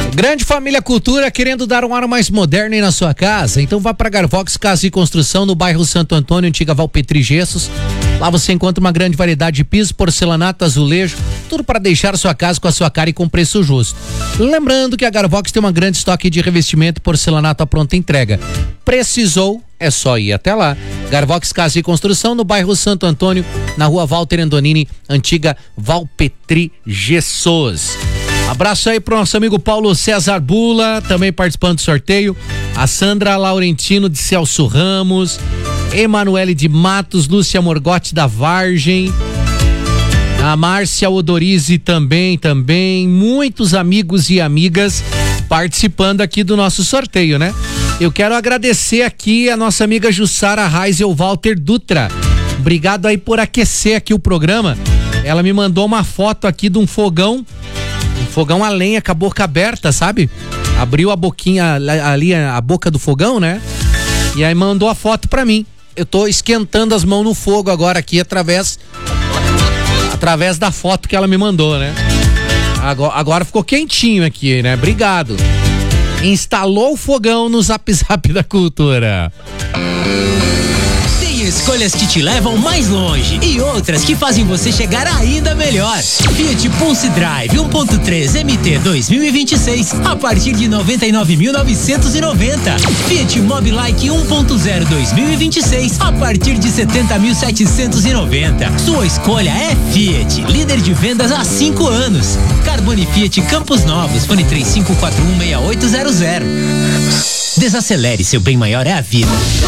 Grande Família Cultura querendo dar um ar mais moderno aí na sua casa? Então vá para Garvox Casa e Construção no bairro Santo Antônio, antiga Valpetri Gessos. Lá você encontra uma grande variedade de piso, porcelanato, azulejo, tudo para deixar sua casa com a sua cara e com preço justo. Lembrando que a Garvox tem uma grande estoque de revestimento e porcelanato à pronta entrega. Precisou? É só ir até lá. Garvox Casa e Construção no bairro Santo Antônio, na rua Walter Andonini, antiga Valpetri Gessos. Abraço aí pro nosso amigo Paulo César Bula, também participando do sorteio. A Sandra Laurentino de Celso Ramos, Emanuele de Matos, Lúcia Morgotti da Vargem, a Márcia Odorizzi também, muitos amigos e amigas participando aqui do nosso sorteio, né? Eu quero agradecer aqui a nossa amiga Jussara Reis e o Walter Dutra. Obrigado aí por aquecer aqui o programa. Ela me mandou uma foto aqui de um fogão a lenha com a boca aberta, sabe? Abriu a boquinha ali, a boca do fogão, né? E aí mandou a foto pra mim. Eu tô esquentando as mãos no fogo agora aqui através da foto que ela me mandou, né? Agora ficou quentinho aqui, né? Obrigado. Instalou o fogão no Zap Zap da Cultura. Escolhas que te levam mais longe e outras que fazem você chegar ainda melhor. Fiat Pulse Drive 1.3 MT 2026 a partir de 99.990. Fiat Mobi Like 1.0 2026 a partir de 70.790. Sua escolha é Fiat, líder de vendas há 5 anos. Carbone Fiat Campos Novos, fone 35416800. Desacelere, seu bem maior é a vida.